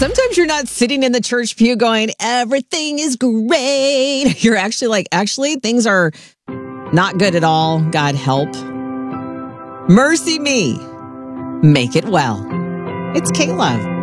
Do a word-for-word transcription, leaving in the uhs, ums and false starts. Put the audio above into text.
Sometimes you're not sitting in the church pew going, everything is great. You're actually like, actually, things are not good at all. God help. Mercy me. Make it well. It's K-Love.